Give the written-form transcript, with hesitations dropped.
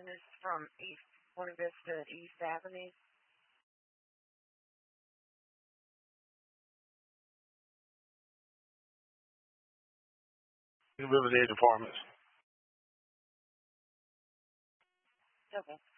This is from East Buena Vista at East Avenue. River Edge Apartments. Okay.